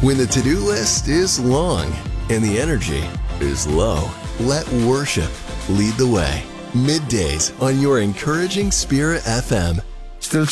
When the to-do list is long and the energy is low, let worship lead the way. Middays on your Encouraging Spirit FM.